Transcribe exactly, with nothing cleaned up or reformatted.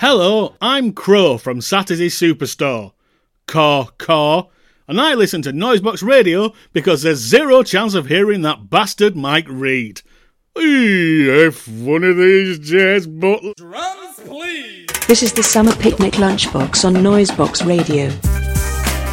Hello, I'm Crow from Saturday Superstore. Caw, caw. And I listen to Noisebox Radio because there's zero chance of hearing that bastard Mike Reed. If one of these jazz bottles... Drums, please! This is the Summer Picnic Lunchbox on Noisebox Radio.